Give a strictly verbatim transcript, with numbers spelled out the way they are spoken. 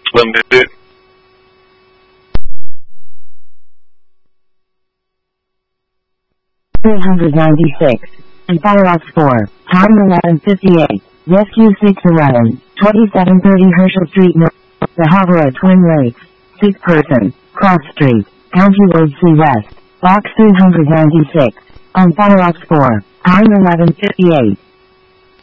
Limited. three hundred ninety-six. And Firefox four. Time eleven fifty-eight. Rescue six eleven. twenty-seven thirty Herschel Street North. The Harbor at Twin Lakes. Six person. Cross Street. County Road C West. Box three hundred ninety-six. On Firefox four. Time eleven fifty-eight.